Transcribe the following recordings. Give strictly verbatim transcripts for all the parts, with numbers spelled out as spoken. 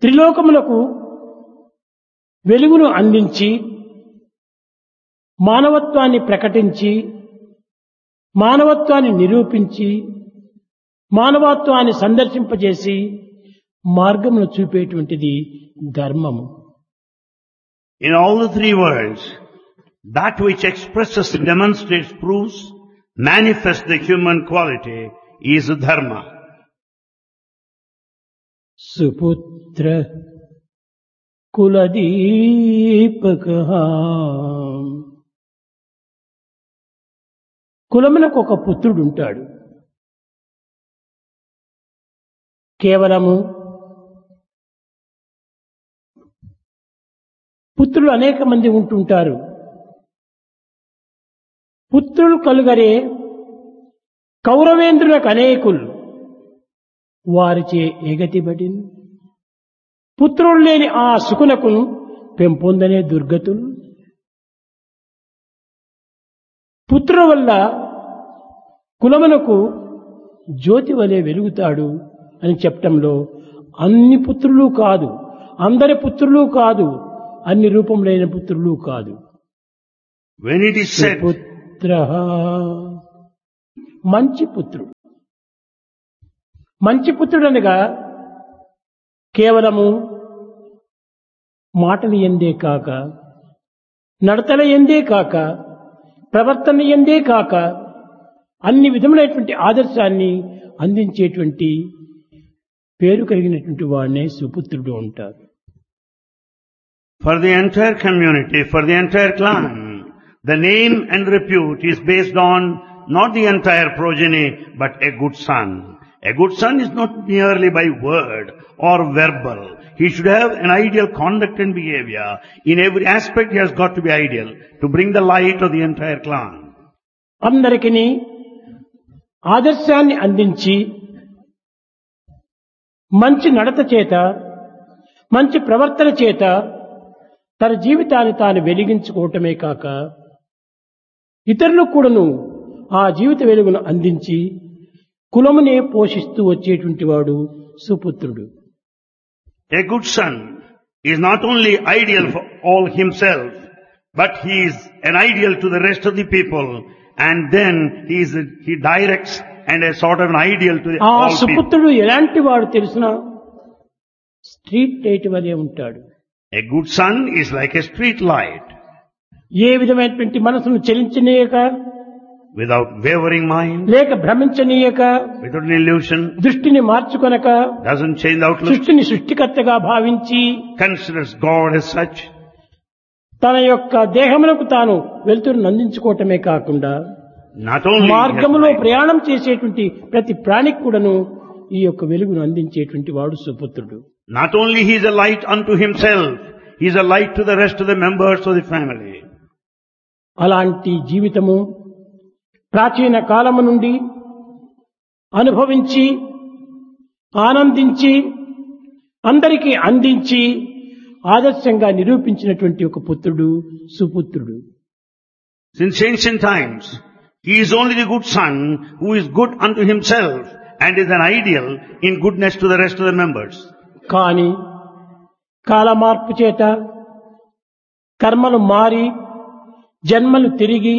త్రిలోకములకు వెలుగును అందించి మానవత్వాన్ని ప్రకటించి మానవత్వాన్ని నిరూపించి మానవత్వాన్ని సందర్శింపజేసి మార్గమును చూపేటువంటిది ధర్మము. In all the three worlds, that which expresses, demonstrates, proves, manifests the human quality is dharma. సుపుత్ర కులదీపకః. కులమునకు ఒక పుత్రుడు ఉంటాడు. కేవలము పుత్రులు అనేక మంది ఉంటుంటారు. పుత్రులు కలుగరే కౌరవేంద్రులకు అనేకులు వారిచే ఎగతిబడిన్. పుత్రులు లేని ఆ సుకునకును పెంపొందనే దుర్గతులు. పుత్రుల వల్ల కులమునకు జ్యోతి వలె వెలుగుతాడు అని చెప్పటంలో అన్ని పుత్రులు కాదు, అందరి పుత్రులు కాదు, అన్ని రూపములైన పుత్రులు కాదు. When it is said, పుత్రః మంచి పుత్రుడు. మంచి పుత్రుడు అనగా కేవలము మాటలు ఎందే కాక, నడతల ఎందే కాక, ప్రవర్తన ఎందే కాక అన్ని విధములైనటువంటి ఆదర్శాన్ని అందించేటువంటి పేరు కలిగినటువంటి వాడినే సుపుత్రుడు ఉంటారు. for the entire community, for the entire clan, the name and repute is based on not the entire progeny, but a good son. A good son is not merely by word or verbal. He should have an ideal conduct and behavior. In every aspect he has got to be ideal to bring the light of the entire clan. అందరికీ ఆదర్శాన్ని అందించి మంచి నడత చేత, మంచి ప్రవర్తన చేత తన జీవితాన్ని తాను వెలిగించుకోవటమే కాక ఇతరులకు కూడాను ఆ జీవిత వెలుగును అందించి కులమునే పోషిస్తూ వచ్చేటువంటి వాడు సుపుత్రుడు. A good son is not only ideal for all himself, but he is an ideal to the rest of the people, and then he is he directs and a sort of an ideal to the ఆ all people. సుపుత్రుడు ఎలాంటి వాడు తెలిసిన street light వలె ఉంటాడు. A good son is like a street light, ఏ విధమైనటువంటి మనసును చలించనీయక, without wavering mind, లేక భ్రమించనీయక, without an illusion, దృష్టిని మార్చుకొనక, doesn't change the outlook, సృష్టిని సృష్టికర్తగా భావించి considers God as such, తన యొక్క దేహములకు తాను వెలుతురును అందించుకోవటమే కాకుండా not only మార్గములో has light, ప్రయాణం చేసేటువంటి ప్రతి ప్రాణికి కూడాను ఈ యొక్క వెలుగును అందించేటువంటి వాడు సుపుత్రుడు. not only he is a light unto himself, he is a light to the rest of the members of the family. అలాంటి జీవితము ప్రాచీన కాలము నుండి అనుభవించి ఆనందించి అందరికీ అందించి ఆదర్శంగా నిరూపించినటువంటి ఒక పుత్రుడు సుపుత్రుడు. Since ancient times, he is only the good son who is good unto himself and is an ideal in goodness to the rest of the members. కాని కాలమార్పు చేత కర్మలు మారి జన్మలు తిరిగి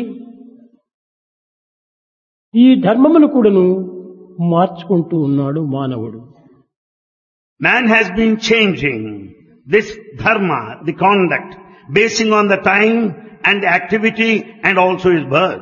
ఈ ధర్మమును కూడాను మార్చుకుంటూ ఉన్నాడు మానవుడు. Man has been changing this dharma, the conduct, basing on the time and the activity and also his birth.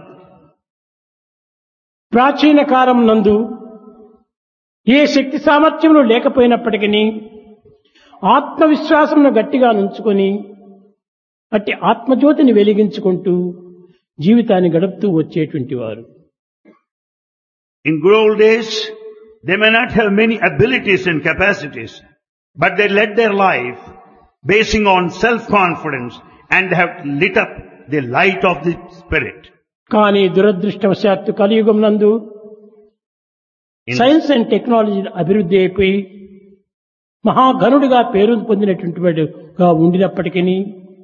ప్రాచీన కాలం నందు ఏ శక్తి సామర్థ్యములు లేకపోయినప్పటికీ ఆత్మవిశ్వాసమును గట్టిగా నుంచుకొని అట్టి ఆత్మజ్యోతిని వెలిగించుకుంటూ జీవితాన్ని గడుపుతూ వచ్చేటువంటి వారు. In good old days, they may not have many abilities and capacities, but they led their life basing on self-confidence and have lit up the light of the spirit. కానీ దురదృష్టవశాత్తు కలియుగం నందు In- సైన్స్ అండ్ టెక్నాలజీ అభివృద్ధి అయిపోయి మహాఘనుడిగా పేరు పొందినటువంటి వాడుగా ఉండినప్పటికీ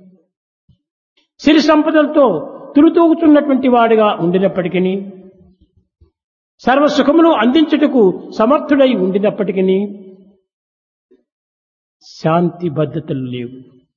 సిరి సంపదలతో తులుతూగుతున్నటువంటి వాడిగా ఉండినప్పటికీ సర్వసుఖములు అందించుటకు సమర్థుడై ఉండినప్పటికీ శాంతి భద్రతలు లేవు.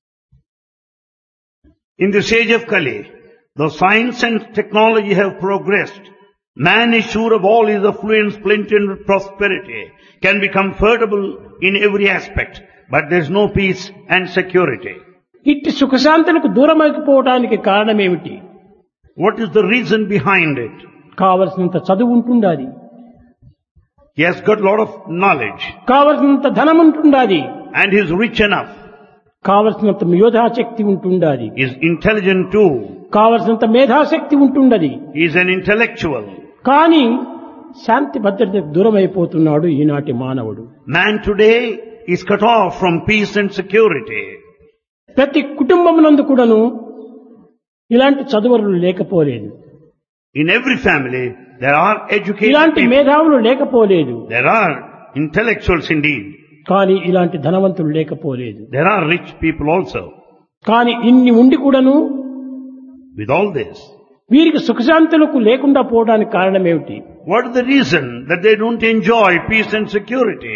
In this age of Kali, though science and technology have progressed, man is sure of all his affluence, plenty and prosperity, can be comfortable in every aspect, but there is no peace and security. ఇట్టి సుఖశాంతులకు దూరమైపోవడానికి కారణమేమిటి? What is the reason behind it? కావలసినంత చదువు ఉంటుండాలి, He has got a lot of knowledge కావలసినంత ధనం ఉంటుండాలి, and he is rich enough. కావలసినంత మేధాశక్తి ఉంటుండాలి, He is intelligent too. కావలసినంత మేధాశక్తి ఉంటుండది. He is an intellectual. కానీ శాంతి భద్రతకు దూరమైపోతున్నాడు ఈనాటి మానవుడు. Man today is cut off from peace and security. ప్రతి కుటుంబమునందు కూడాను ఇలాంటి చదువులు లేకపోలేదు, In every family, there are educated ఇలాంటి people. మేధావులు లేకపోలేదు, There are intellectuals indeed. కానీ ఇలాంటి ధనవంతులు లేకపోలేదు. There are rich people also. కానీ ఇన్ని ఉండి కూడాను With all this, వీరికి సుఖశాంతులకు లేకుండా పోవడానికి కారణం ఏమిటి? what is the reason that they don't enjoy peace and security?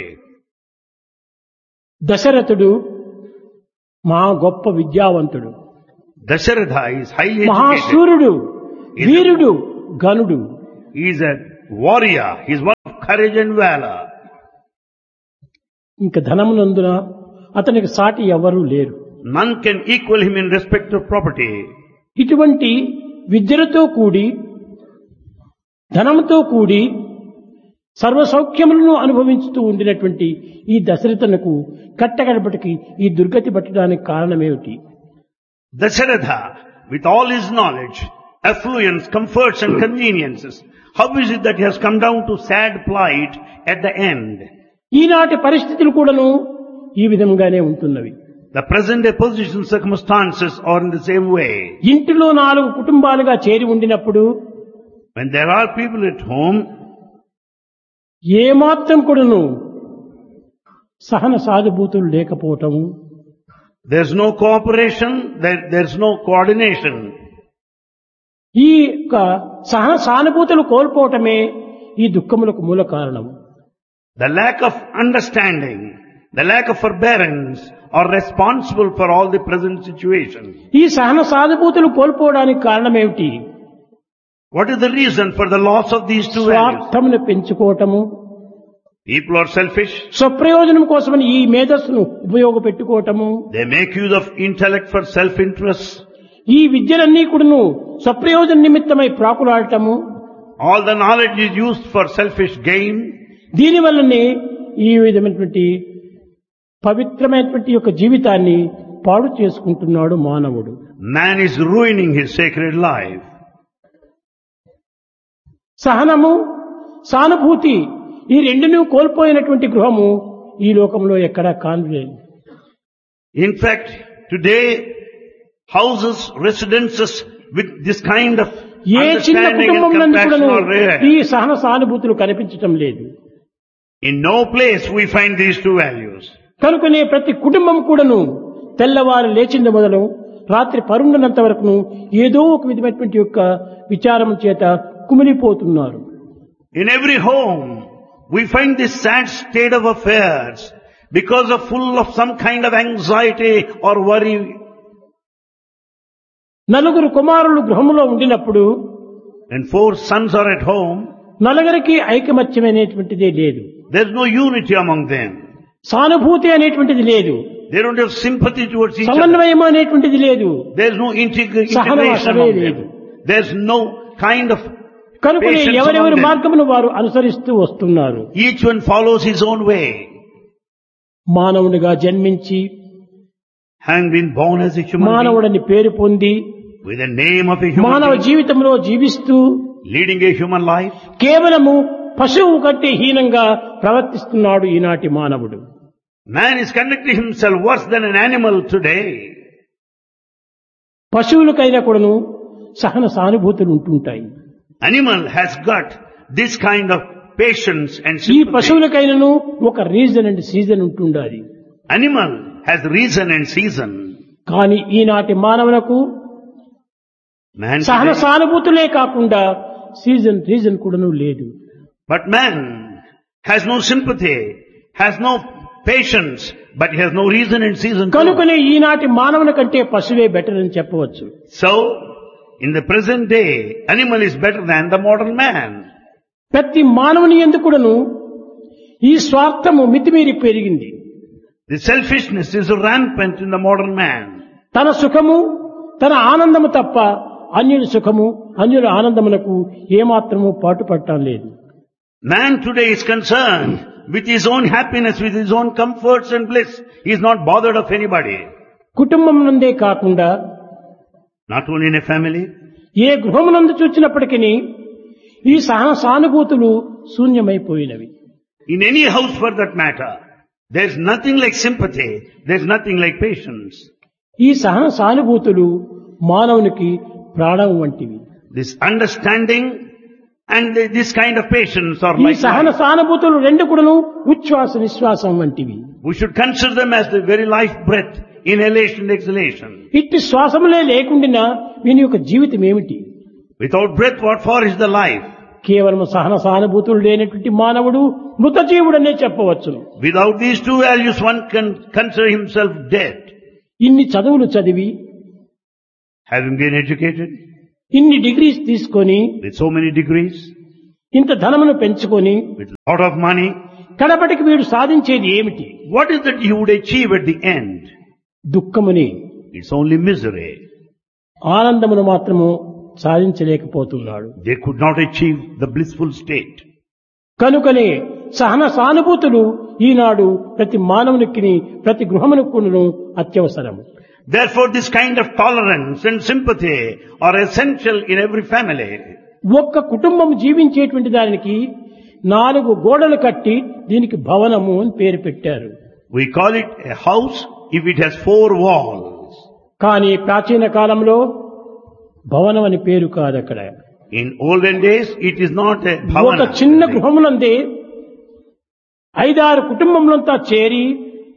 దశరథుడు మహా గొప్ప విద్యావంతుడు, Dasharatha is highly educated. మహాశూరుడు, Veerudu, గనుడు. He is a warrior. He is one of courage and valor. ఇంక ధనమునందున అతనికి సాటి ఎవరూ లేరు. None can equal him in respect of property. ఇటువంటి విద్యలతో కూడి ధనంతో కూడి సర్వ సౌఖ్యములను అనుభవించుతూ ఉండినటువంటి ఈ దశరథునకు కట్టగడపటికి ఈ దుర్గతి పట్టడానికి కారణమేమిటి? Dasharatha, with all his knowledge, affluence, comforts and conveniences, how is it that he has come down to sad plight at the end? ఈనాటి పరిస్థితులు కూడాను ఈ విధంగానే ఉంటున్నవి. The present day position circumstances are in the same way. ఇంటిలో నాలుగు కుటుంబాలుగా చేరి ఉండినప్పుడు When there are people at home, ఏమాత్రం కూడాను సహన సానుభూతులు లేకపోవటము, there's no cooperation, there, there's no coordination. ఈ యొక్క సహన సానుభూతులు కోల్పోవటమే ఈ దుఃఖములకు మూల కారణం. The lack of understanding, the lack of forbearance are responsible for all the present situation. ఈ సహన సానుభూతులు కోల్పోవడానికి కారణం ఏమిటి? What is the reason for the loss of these two values? స్వార్థమును పెంచుకోవటము, People are selfish. స్వప్రయోజనం కోసమని ఈ మేధస్సును ఉపయోగపెట్టుకోవటము, They make use of intellect for self-interest. ఈ విద్యలన్నీ కూడాను స్వప్రయోజన నిమిత్తమై ప్రాకులాడటము, All the knowledge is used for selfish gain. దీనివల్లనే ఈ విధమైనటువంటి పవిత్రమైనటువంటి యొక్క జీవితాన్ని పాడు చేసుకుంటున్నాడు మానవుడు. Man is ruining his sacred life. సహనము, సానుభూతి ఈ రెండును కోల్పోయినటువంటి గృహము ఈ లోకంలో ఎక్కడా కానలేదు. In fact, today, houses, residences with this kind of ఏ చిన్న understanding and కుటుంబం నందు compassion కూడాను are rare. ఈ సహన సానుభూతులు కనిపించటం లేదు. In no place we find these two values. కనుకనే ప్రతి కుటుంబం కూడాను తెల్లవారు లేచింది మొదలు రాత్రి పరుండనంత వరకును ఏదో ఒక విధమైనటువంటి యొక్క విచారం చేత కుమిలిపోతున్నారు. In every home, we find this sad state of affairs because of full of some kind of anxiety or worry. నలుగురు కుమారులు గృహములో ఉండినప్పుడు When four sons are at home, నలుగురికి ఐకమత్యమైనటువంటిదే లేదు, there's no unity among them. సానుభూతి అనేటువంటిది లేదు, They don't have sympathy towards each other. సమన్వయం అనేటువంటిది లేదు, There's no integ- సహనవాసమే integration among లేదు. them. There's no kind of కనుకనే patience ఎవరెవరి among them. మార్గమును వారు అనుసరిస్తూ వస్తున్నారు. Each one follows his own way. మానవునిగా జన్మించి Having been born as a human being, మానవుడని పేరు పొంది with the name of a human మానవ being, జీవితంలో జీవిస్తూ leading a human life, కేవలము పశువు కంటే హీనంగా ప్రవర్తిస్తున్నాడు ఈనాటి మానవుడు. man is conducting himself worse than an animal today. పశువులకైనా కూడాను సహన సానుభూతులు ఉంటుంటాయి. Animal has got this kind of patience and ఈ sympathy. పశువులకైనాను ఒక రీజన్ అండ్ సీజన్ ఉంటుండాలి. Animal has reason and season. కానీ ఈనాటి మానవులకు Man సహన today, సానుభూతులే కాకుండా సీజన్ రీజన్ కూడాను లేదు. but man has no sympathy, has no patience, but he has no reason in season two. కనుకనే ఈనాటి మానవుని కంటే పశువే బెటర్ అని చెప్పవచ్చు. So, in the present day, animal is better than the modern man. ప్రతి మానవుని ఎందుకుడను ఈ స్వార్థము మితిమీరి పెరిగింది. The selfishness is rampant in the modern man. తన సుఖము తన ఆనందము తప్ప అన్యుల సుఖము అన్యుల ఆనందమునకు ఏమాత్రము పాటుపడటం లేదు. Man today is concerned with his own happiness, with his own comforts and bliss. He is not bothered of anybody. కుటుంబం నందే కాకుండా Not only in a family, ఏ గృహమునందు చూచినప్పటికీ ఈ సహన సానుభూతులు శూన్యమైపోయినవి. in any house for that matter, there is nothing like sympathy, there is nothing like patience. ఈ సహన సానుభూతులు మానవునికి ప్రాణం వంటివి. This understanding and this kind of patience are ఈ like సహన life. సానుభూతులు రెండు కూడాను ఉచ్ఛ్వాస నిశ్వాసం వంటివి. We should consider them as the very life breath, inhalation and exhalation. ఇట్టి శ్వాసములే లేకుండా వీని యొక్క జీవితం ఏమిటి? Without breath, what for is the life? కేవలం సహన సానుభూతులు లేనటువంటి మానవుడు మృత జీవుడనే చెప్పవచ్చును. Without these two values, one can consider himself dead. ఇన్ని చదువులు చదివి Having been educated ఇన్ని డిగ్రీస్ తీసుకొని with so many degrees, ఇంత ధనమును పెంచుకొని with a lot of money, కడపటికి వీడు సాధించేది ఏమిటి? what is that he would achieve at the end? దుఃఖముని, It's only misery. ఆనందమును మాత్రము సాధించలేకపోతున్నాడు. They could not achieve the blissful state. కనుకనే సహన సానుభూతులు ఈనాడు ప్రతి మానవునికి ప్రతి గృహమునకును అత్యవసరం. Therefore, this kind of tolerance and sympathy are essential in every family. ఒక్క కుటుంబం జీవించేటువంటి దానికి నాలుగు గోడలు కట్టి దీనికి భవనము అని పేరు పెట్టారు. We call it a house if it has four walls. కానీ ప్రాచీన కాలంలో భవనం అని పేరు కాదు అక్కడ. In olden days, it is not a ఒక bhavana. చిన్న గృహమునందే ఐదారు కుటుంబములంతా చేరి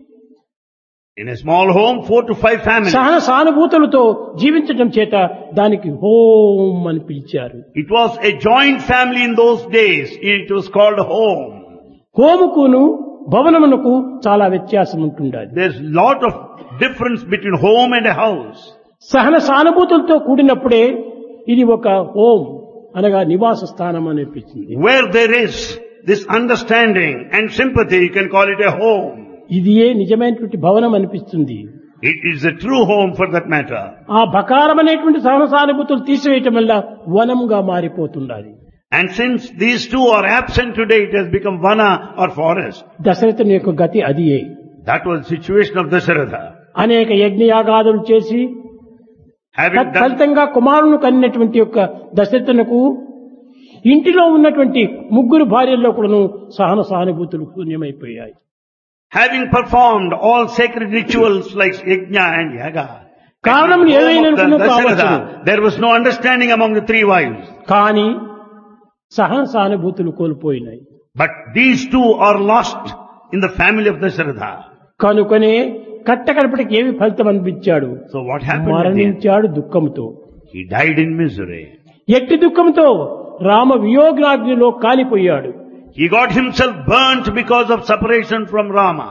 In a small home, four to five families. సహన సానుభూతులతో జీవించడం చేత దానికి హోం అని పిలిచారు. It was a joint family in those days. It was called home. హోముకును భవనమునకు చాలా వ్యత్యాసం ఉంటుండాలి. There's a lot of difference between home and a house. సహన సానుభూతులతో కూడినప్పుడే ఇది ఒక హోం అనగా నివాస స్థానం అనిపించింది. Where there is this understanding and sympathy, you can call it a home. ఇది ఏ నిజమైనటువంటి భవనం అనిపిస్తుంది. It is a true home for that matter. ఆ బకారం అనేటువంటి సహన సానుభూతులు తీసివేయటం వల్ల వనంగా మారిపోతుండాలి. And since these two are absent today, it has become vana or forest. దశరథుని యొక్క గతి అదియే. That was the situation of Dasharatha. అనేక యజ్ఞయాగాదులు చేసి Having done, ఫలితంగా కుమారుని కన్నటువంటి యొక్క దశరథునకు ఇంటిలో ఉన్నటువంటి ముగ్గురు భార్యల్లో కూడాను సహన సానుభూతులు శూన్యమైపోయాయి. having performed all sacred rituals like yajna and yaga, కారణం at the home ఏదైనా of the కావచ్చు. Dasharatha, there was no understanding among the three wives. కానీ సహన సానుభూతులు కోల్పోయినాయి. But these two are lost in the family of Dasharatha. కనుకనే కట్టకడపటికి ఏమి ఫలితం అనిపించాడు? So what happened at the end? మరణించాడు దుఃఖంతో. He died in misery. ఎట్టి దుఃఖంతో Rama వియోగాగ్నిలో కాలిపోయాడు. He got himself burnt because of separation from Rama.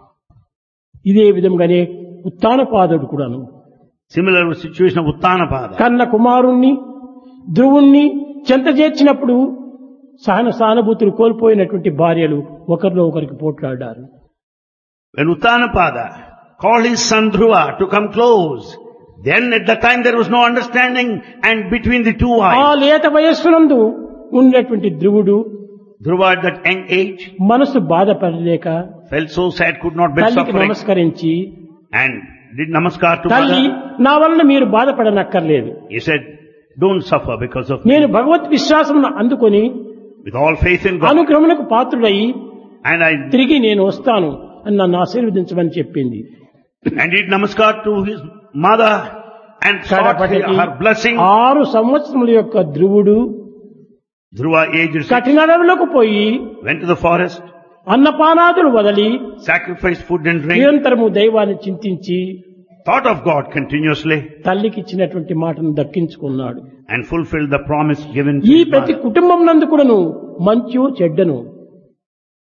ఇదే విధంగానే ఉత్తానపాదుడు కూడాను Similar situation of Uttanapada. కన్న కుమారుణ్ణి ధ్రువుణ్ణి చెంత చేర్చినప్పుడు సహన సానుభూతులు కోల్పోయినటువంటి భార్యలు ఒకరిలో ఒకరికి పోట్లాడారు. When Uttanapada called his son Dhruva to come close, then at that time there was no understanding and between the two ఆ wives. లేత వయస్సునందు ఉన్నటువంటి ధ్రువుడు Dhruva at that young age మనసు బాధపడలేక felt so sad, could not bear తల్లికి suffering, నమస్కరించి and did namaskar to తల్లి mother. నా వలన మీరు బాధపడనక్కర్లేదు, He said, don't suffer because of నేను me. భగవత్ విశ్వాసం అందుకొని With all faith in God. అనుగ్రహమునకు పాత్రుడయి And I తిరిగి నేను వస్తాను అని నన్ను ఆశీర్వదించమని చెప్పింది. and did namaskar to his mother and sought కడపటికి her blessing. ఆరు సంవత్సరముల యొక్క ధ్రువుడు Dhruva aged six, కఠినడవులకు పోయి went to the forest, అన్నపానాదులు వదలి sacrificed food and drink, నిరంతరము దైవాన్ని చింతించి thought of God continuously, తల్లికి ఇచ్చినటువంటి మాటను దక్కించుకున్నాడు. and fulfilled the promise given to ఈ his ప్రతి mother. కుటుంబం నందు కూడాను మంచు చెడ్డను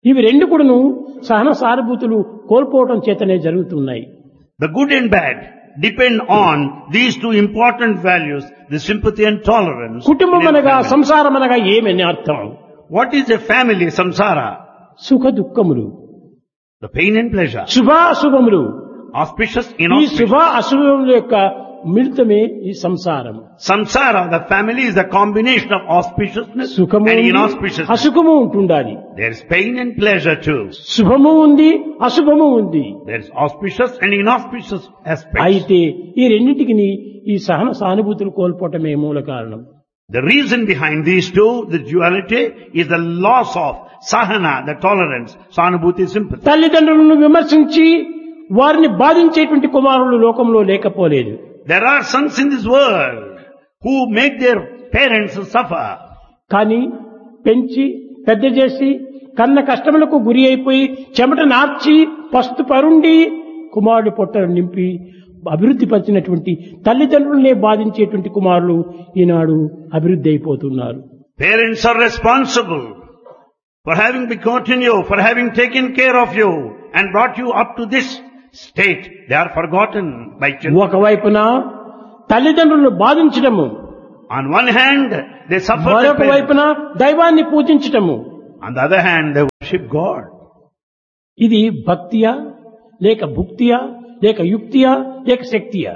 ఇవి రెండు కూడాను సహన సానుభూతులు కోల్పోవడం చేతనే జరుగుతున్నాయి. The good and bad depend on these two important values, the sympathy and tolerance. కుటుంబం అనగా సంసారం అనగా ఏమని అర్థం? What is a family, samsara? సుఖ దుఃఖములు, The pain and pleasure. శుభాశుభములు, Auspicious, ఈ inauspicious. శుభ అశుభముల యొక్క మిళితమే ఈ సంసారం. Samsara, the family is a combination of auspiciousness సుఖము and ఉంది, inauspiciousness. అసుఖము ఉంటుండాలి. There is pain and pleasure too. శుభము ఉంది, అశుభము ఉంది. There is auspicious and inauspicious aspects. అయితే ఈ రెండింటికి ఈ సహన సానుభూతులు కోల్పోవటమే మూల కారణం. The reason behind these two, the duality, is the loss of sahana, the tolerance, sanubhuti, sympathy. తల్లిదండ్రులను విమర్శించి వారిని బాధించేటువంటి కుమారులు లోకంలో లేకపోలేదు. There are sons in this world who make their parents suffer. కానీ పెంచి పెద్ద చేసి కన్న కష్టములకు గురి అయిపోయి చెమట నార్చి పస్తు పరుండి కుమారుడు పొట్టను నింపి అభివృద్ధి పరిచినటువంటి తల్లిదండ్రులనే బాధించేటువంటి కుమారులు ఈనాడు అభివృద్ధి అయిపోతున్నారు. Parents are responsible for having begotten you, for having taken care of you and brought you up to this state. They are forgotten by children. ఒకవైపున తల్లిదండ్రులను బాధించడము, On one hand, they suffer their మరొక parents. వైపున దైవాన్ని పూజించటము, On the other hand, they worship God. ఇది భక్తియా లేక భుక్తియా లేక యుక్తియా లేక శక్తియా?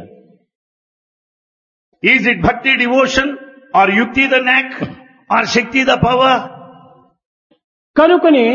Is it bhakti devotion or yukti the knack or shakti the power? కనుకనే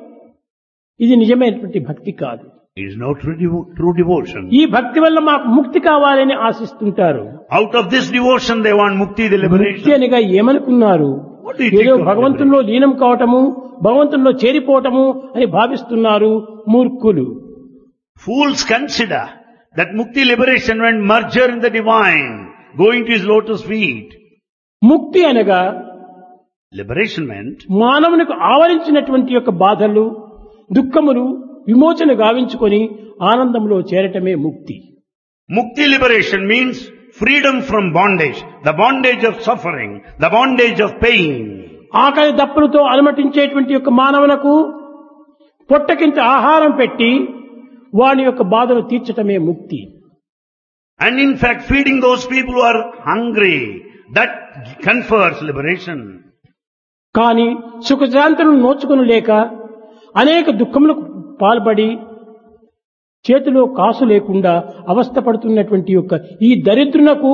ఇది నిజమైనటువంటి భక్తి కాదు. It is no true, devo- true devotion. ఈ భక్తి వల్ల మాకు ముక్తి కావాలని ఆశిస్తుంటారు. Out of this devotion they want mukti, the ముక్తి liberation. అనగా ఏమనుకున్నారు? What do you think ఏదో of భగవంతుల్లో లీనం కావటము, భగవంతుల్లో చేరిపోవటము అని భావిస్తున్నారు మూర్ఖులు. Fools consider that mukti, liberation, when merger in the divine, going to his lotus feet. ముక్తి అనగా Liberation meant మానవునికి ఆవరించినటువంటి యొక్క బాధలు, దుఃఖములు విమోచన గావించుకొని ఆనందంలో చేరటమే ముక్తి. mukti, liberation means freedom from bondage, the bondage of suffering, the bondage of pain. ఆకలి దప్పులతో అలమటించేటువంటి యొక్క మానవునకు పొట్టకింత ఆహారం పెట్టి వాని యొక్క బాధలు తీర్చటమే ముక్తి. And in fact, feeding those people who are hungry, that confers liberation. కానీ సుఖశాంతులను నోచుకుని లేక అనేక దుఃఖములకు పాల్పడి చేతిలో కాసు లేకుండా అవస్థపడుతున్నటువంటి యొక్క ఈ దరిద్రునకు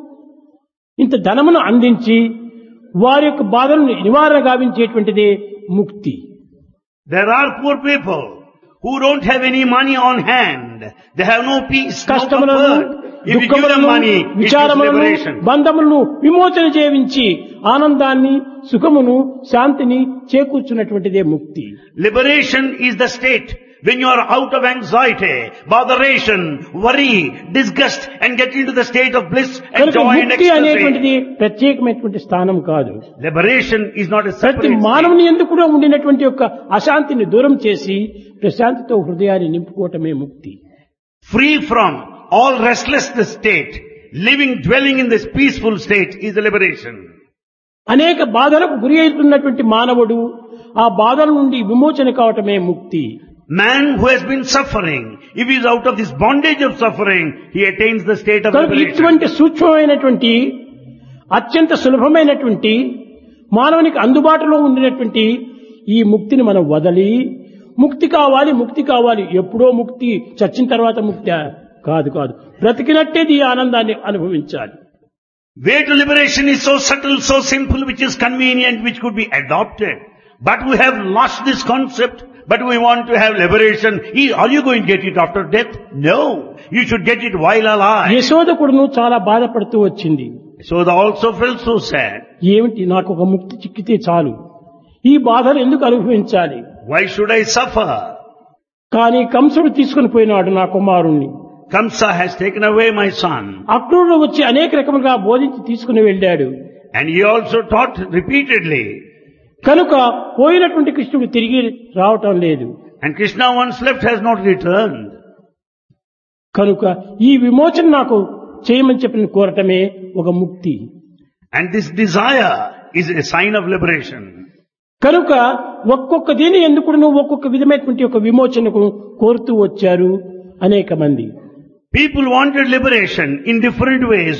ఇంత ధనమును అందించి వారి యొక్క బాధలను నివారణ గావించేటువంటిదే ముక్తి. There are poor people who don't have any money on hand. They have no peace, no కష్టములను, comfort. If you give them దుఃఖములను, money, it is విచారములను, liberation. బంధములను విమోచన చేయించి ఆనందాన్ని, సుఖమును, శాంతిని చేకూర్చున్నటువంటిదే ముక్తి. Liberation is the state when you are out of anxiety, botheration, worry, disgust, and get into the state of bliss and కనుక joy and ముక్తి ecstasy. అనేటువంటిది ప్రత్యేకమైనటువంటి స్థానం కాదు. Liberation is not a ప్రతి separate మానవుని state. ఎందుకు కూడా ఉండినటువంటి యొక్క అశాంతిని దూరం చేసి ప్రశాంతితో హృదయాన్ని నింపుకోవటమే ముక్తి. Free from all restlessness state, living, dwelling in this peaceful state is the liberation. అనేక బాధలకు గురి అవుతున్నటువంటి మానవుడు ఆ బాధల నుండి విమోచన కావటమే ముక్తి. Man who has been suffering, if he is out of this bondage of suffering, he attains the state of కనుక liberation. ఇటువంటి సూక్ష్మమైనటువంటి అత్యంత సులభమైనటువంటి మానవునికి అందుబాటులో ఉండినటువంటి ఈ ముక్తిని మనం వదలి ముక్తి కావాలి ముక్తి కావాలి ఎప్పుడో ముక్తి చచ్చిన తర్వాత ముక్తి కాదు కాదు బ్రతికినట్టే ఈ ఆనందాన్ని అనుభవించాలి. Way to liberation is so subtle, so simple, which is convenient, which could be adopted. But we have lost this concept, but we want to have liberation. Are you going to get it after death? No. You should get it while alive. Yashoda కూడాను చాలా బాధపడుతూ వచ్చింది. So they also felt so sad. ఏమిటి నాకు ఒక ముక్తి చిక్కితే చాలు, ఈ బాధలు ఎందుకు అనుభవించాలి? Why should I suffer? కానీ కంసుడు తీసుకుని పోయినాడు నా కుమారుణ్ణి. Kamsa has taken away my son. అక్రూరుడు వచ్చి అనేక రకములుగా బోధించి తీసుకుని వెళ్ళాడు. And he also taught repeatedly. కనుక పోయినటువంటి కృష్ణుడు తిరిగి రావటం లేదు. And Krishna once left has not returned. కనుక ఈ విమోచన నాకు చేయమని చెప్పిన కోరటమే ఒక ముక్తి. And this desire is a sign of liberation. కనుక ఒక్కొక్క దీని ఎందుకు నువ్వు ఒక్కొక్క విధమైనటువంటి ఒక విమోచనకు కోరుతూ వచ్చారు అనేక మంది. People wanted liberation in different ways.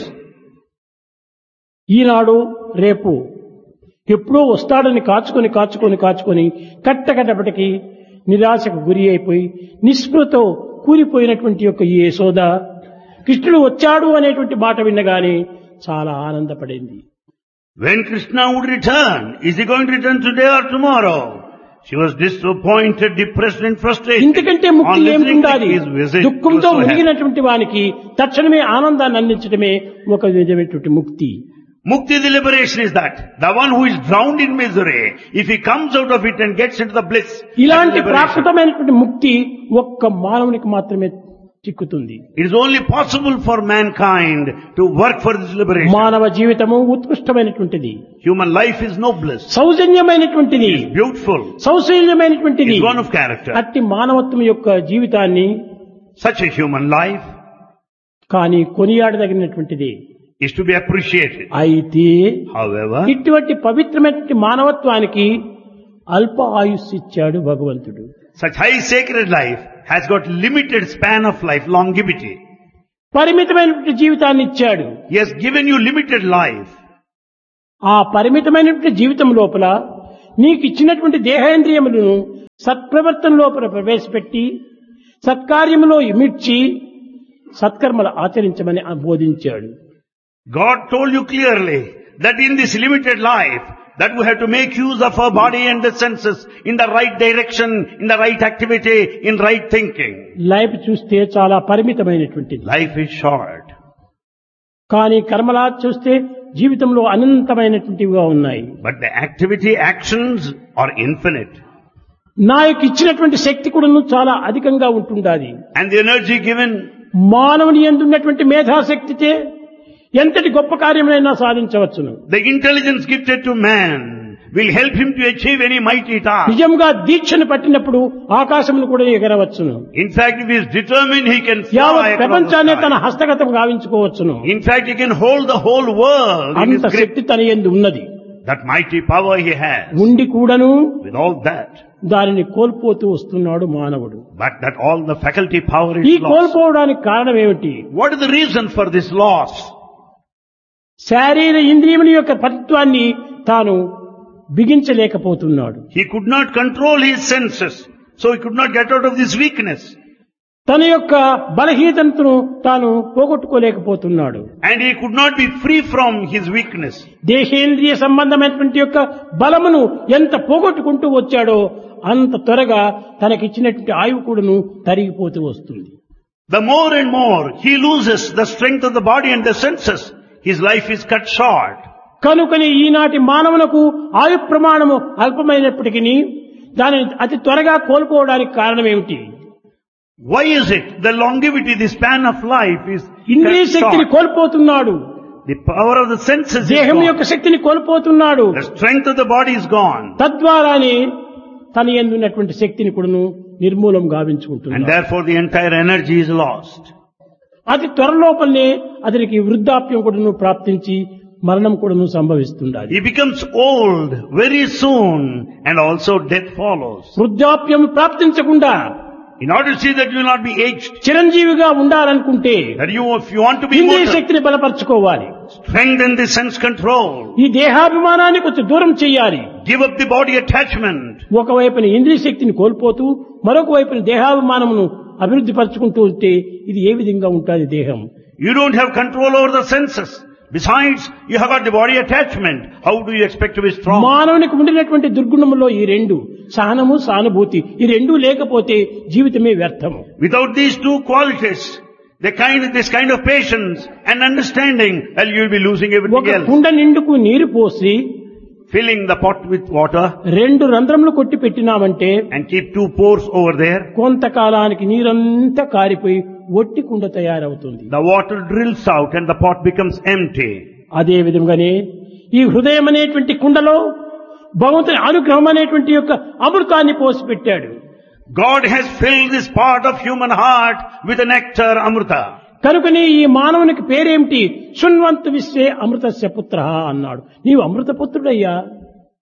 ఈనాడు రేపు ఎప్పుడో వస్తాడని కాచుకొని కాచుకొని కాచుకొని కట్టకటపటికి నిరాశకు గురి అయిపోయి నిస్పృహతో కూలిపోయినటువంటి యొక్క ఈ యశోద కృష్ణుడు వచ్చాడు అనేటువంటి మాట విన్నగానే చాలా ఆనందపడింది. When Krishna would return, is he going to return today or tomorrow? She was disappointed, depressed and frustrated. ఇంతకంటే On ముక్తి listening to ఏముండాలి? his visit, దుఃఖంతో she was so happy. మునిగినటువంటి వానికి తక్షణమే ఆనందాన్ని అందించడమే ఒక విధమైనటువంటి ముక్తి. Mukti, the liberation is that. The one who is drowned in misery, if he comes out of it and gets into the bliss, that is ఇలాంటి liberation. ప్రాకృతమైనటువంటి ముక్తి ఒక్క మానవునికి మాత్రమే చిక్కుతుంది. It is only possible for mankind to work for this liberation. మానవ జీవితము ఉత్కృష్టమైనటువంటిది, Human life is noblest, సౌజన్యమైనటువంటిది, is beautiful, సౌశల్యమైనటువంటిది. is one of character. అట్టి మానవత్వం యొక్క జీవితాన్ని Such a human life కానీ కొనియాడదగినటువంటిది. is to be appreciated. అయితే However, ఇటువంటి పవిత్రమైనటువంటి మానవత్వానికి అల్ప ఆయుస్సు ఇచ్చాడు భగవంతుడు. such high sacred life has got limited span of life, longevity. పరిమితమైనటువంటి జీవితాన్ని ఇచ్చాడు. He has given you limited life. ఆ పరిమితమైనటువంటి జీవితం లోపల నీకు ఇచ్చినటువంటి దేహేంద్రియములను సత్ప్రవర్తన లోపల ప్రవేశపెట్టి సత్కార్యములో ఇమిడ్చి సత్కర్మలు ఆచరించమని బోధించాడు. God told you clearly that in this limited life, that we have to make use of our body and the senses in the right direction, in the right activity, in right thinking. Life చూస్తే చాలా పరిమితమైనటువంటిది. Life is short. కానీ కర్మలా చూస్తే జీవితంలో అనంతమైనటువంటివిగా ఉన్నాయి. But the activity, actions are infinite. నాకు ఇచ్చినటువంటి శక్తి కూడా చాలా అధికంగా ఉంటుండాలి. And the energy given, మానవుని యందు ఉన్నటువంటి మేధాశక్తితే ఎంతటి గొప్ప కార్యమైనా సాధించవచ్చును. the intelligence gifted to man will help him to achieve any mighty task. నిజంగా దీక్షను పట్టినప్పుడు ఆకాశమును కూడా ఎగరవచ్చును. In fact, if he is determined, he can యావత్ fly across the ప్రపంచాన్ని తన sky. హస్తగతం గావించుకోవచ్చును. In fact, he can hold the whole world in his అంత grip. శక్తి తన యందు ఉన్నది. That mighty power he has. ఉండి కూడాను With all that, దానిని కోల్పోతూ వస్తున్నాడు మానవుడు. but that all the faculty power ఈ is lost. కోల్పోవడానికి కారణం ఏమిటి? What is the reason for this loss? శారీర ఇంద్రియముల యొక్క పతిత్వాన్ని తాను బిగించలేకపోతున్నాడు. He could not control his senses, so he could not get out of this weakness. తన యొక్క బలహీనతను తాను పోగొట్టుకోలేకపోతున్నాడు. And he could not be free from his weakness. దేశేంద్రియ సంబంధమైనటువంటి యొక్క బలమును ఎంత పోగొట్టుకుంటూ వచ్చాడో అంత త్వరగా తనకిచ్చినటువంటి ఆయువు కూడాను తరిగిపోతూ వస్తుంది. The more and more he loses the strength of the body and the senses, his life is cut short. కనుకని ఈనాటి మానవులకు ఆయు ప్రమాణము అల్పమైనప్పటికీ దానిని అతి త్వరగా కోల్పోవడానికి కారణం ఏమిటి? Why is it the longevity, the span of life is ఇంద్రియ cut శక్తిని short? కోల్పోతున్నాడు. The power of the senses is దేహం gone. యొక్క శక్తిని కోల్పోతున్నాడు. The strength of the body is gone. తద్వారానే తన యందు ఉన్నటువంటి శక్తిని కూడాను నిర్మూలం And గావించుకుంటున్నాడు. therefore the entire energy is lost. అతి త్వరలోపలనే అతనికి వృద్ధాప్యం కూడాను ప్రాప్తించి మరణం కూడాను సంభవిస్తుండాలి. He becomes old very soon and also death follows. వృద్ధాప్యం ప్రాప్తించకుండా In order to see that you will not be aged, చిరంజీవిగా ఉండాలనుకుంటే that you, if you want to be ఇంద్రియ immortal, శక్తిని బలపరచుకోవాలి. strengthen the sense control, ఈ దేహాభిమానాన్ని కొంచెం దూరం చేయాలి. give up the body attachment. ఒకవైపున ఇంద్రియ శక్తిని కోల్పోతూ మరొక వైపున దేహాభిమానమును అభివృద్ధి పరచుకుంటూ ఉంటే ఇది ఏ విధంగా ఉంటుంది దేహం? You don't have control over the senses. Besides, you have got the body attachment. How do you expect to be strong? మానవునికి ఉండినటువంటి దుర్గుణములో ఈ రెండు సహనము సానుభూతి ఈ రెండు లేకపోతే జీవితమే వ్యర్థము. Without these two qualities, the kind, this kind of patience and understanding, well, you will be losing ఒక everything else. కుండ నిండుకు నీరు పోసి Filling the pot with water రెండు రంధ్రములు కొట్టి పెట్టినామంటే and keep two pores over there, కొంతకాలానికి నీరంతా కారిపోయి ఒట్టి కుండ తయారవుతుంది. the water drills out and the pot becomes empty. అదే విధంగానే ఈ హృదయం అనేటువంటి కుండలో భగవంతుని అనుగ్రహం అనేటువంటి యొక్క అమృతాన్ని పోసి పెట్టాడు. God has filled this part of human heart with the nectar amrita. కనుకనే ఈ మానవునికి పేరేమిటి? శృణ్వంతు విశ్వే అమృతస్య పుత్రః అన్నాడు. నీవు అమృతపుత్రుడయ్యా.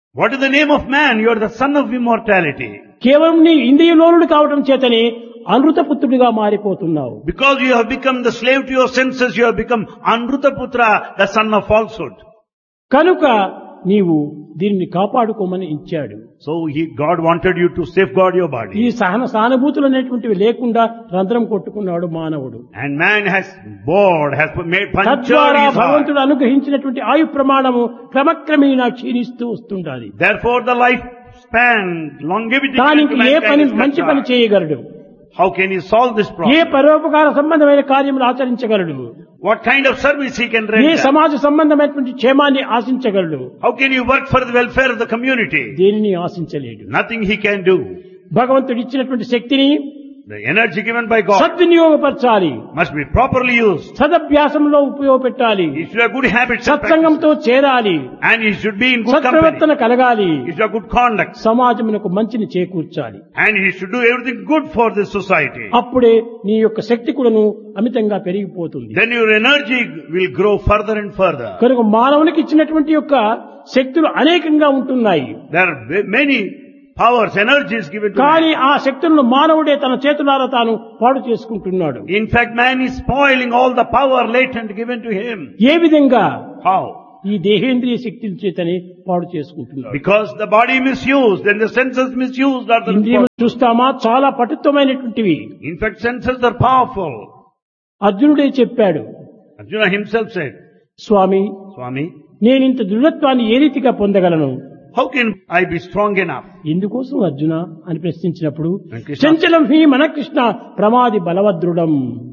What is the name of man? You are the son of immortality. కేవలం నీ ఇంద్రియలోనుడు కావటం చేతనే అనృతపుత్రుడిగా మారిపోతున్నావు. Because you have become the slave to your senses, you have become Anrutaputra, the son of falsehood. కనుక నీవు దీన్ని కాపాడుకోమని ఇచ్చాడు. So he, God wanted you to safeguard your ఈ body. సహన సానుభూతులు అనేటువంటివి లేకుండా రంధ్రం కొట్టుకున్నాడు మానవుడు. And man has bored, has made puncture తద్వారా in his heart. భగవంతుడు అనుగ్రహించినటువంటి ఆయు ప్రమాణము క్రమక్రమేణా క్షీణిస్తూ వస్తుండాలి. Therefore the life span, longevity given దానికి to ఏ mankind పని is మంచి cut పని short. చేయగలడు? How can he solve this A problem? పరోపకార సంబంధమైన కార్యములు ఆచరించగలడు? What kind of service he can A render? సమాజ సంబంధమైనటువంటి క్షేమాన్ని ఆశించగలడు? How can he work for the welfare of the community? దేనిని ఆశించలేడు. Nothing he can do. భగవంతుడు ఇచ్చినటువంటి శక్తిని The energy given by God సద్వినియోగపరచాలి, must be properly used. సదభ్యాసంలో ఉపయోగపెట్టాలి, He should have good habits and practices. సత్సంగంతో చేరాలి, And he should be in good సత్ప్రవర్తన company. కలగాలి, He should have good conduct. సమాజమునకు మంచిని చేకూర్చాలి. And he should do everything good for this society. అప్పుడే నీ యొక్క శక్తి కూడాను అమితంగా పెరిగిపోతుంది. Then your energy will grow further and further. కనుక మానవునికి ఇచ్చినటువంటి యొక్క శక్తులు అనేకంగా ఉంటున్నాయి. There are many powers, energies given to కానీ man. ఆ శక్తులను మానవుడే తన చేతులారా తాను పాడు చేసుకుంటున్నాడు. In fact, man is spoiling all the power latent given to him. ఏ విధంగా? How? ఈ దేహేంద్రియ శక్తుల చేతనే పాడు చేసుకుంటున్నాడు. Because the body misused and the senses misused are the ఇంద్రియములు చూస్తామా, చాలా పటుత్వమైనటువంటివి. In fact, senses are powerful. అర్జునుడే చెప్పాడు, Arjuna himself said, స్వామి, Swami, నేనింత దృఢత్వాన్ని ఏ రీతిగా పొందగలను? how can I be strong enough? ఎందుకోసం అర్జున అని ప్రశ్నించినప్పుడు, And Krishna- చంచలం హి మన కృష్ణ ప్రమాది బలవదృఢం.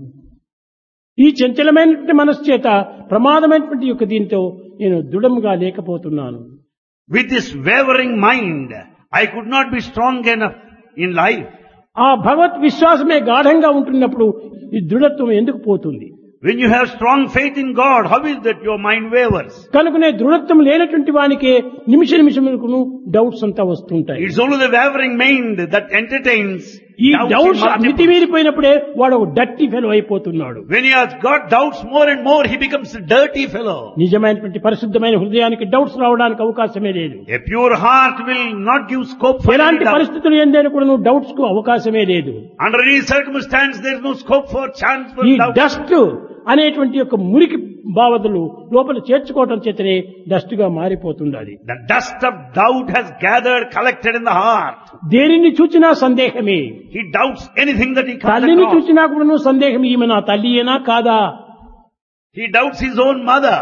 ఈ చంచలమైనటువంటి మనస్సు చేత ప్రమాదమైనటువంటి యొక్క దీంతో నేను దృఢంగా లేకపోతున్నాను. With this wavering mind, I could not be strong enough in life. ఆ భగవత్ విశ్వాసమే గాఢంగా ఉంటున్నప్పుడు ఈ దృఢత్వం ఎందుకు పోతుంది? When you have strong faith in God, how is that your mind wavers? కనుకనే దృఢత్వం లేనటువంటి వానికే నిమిష నిమిషములకు డౌట్స్ అంతా వస్తుంటాయి. It's only the wavering mind that entertains ఈ doubts in డౌట్స్ multiple. మితిమీరిపోయినప్పుడే వాడు ఒక డర్టీ ఫెలో అయిపోతున్నాడు. When he has got doubts more and more, he becomes a dirty fellow. నిజమైనటువంటి పరిశుద్ధమైన హృదయానికి డౌట్స్ రావడానికి అవకాశమే లేదు. A pure heart will not give scope for any ఎలాంటి doubt. పరిస్థితులు ఏందని కూడా నువ్వు డౌట్స్ కు అవకాశమే లేదు. Under any circumstance, there is no scope for chance for ఈ doubt. డస్ట్ అనేటువంటి యొక్క మురికి బావదులు లోపల చేర్చుకోవటం చేతనే డస్ట్ గా మారిపోతుండాలి. The dust of doubt has gathered, collected in the heart. దేనిని చూచినా సందేహమే. He doubts anything that he comes తల్లిని across. చూచినా కూడా సందేహం, ఈమె నా తల్లియేనా కాదా? He doubts his own mother.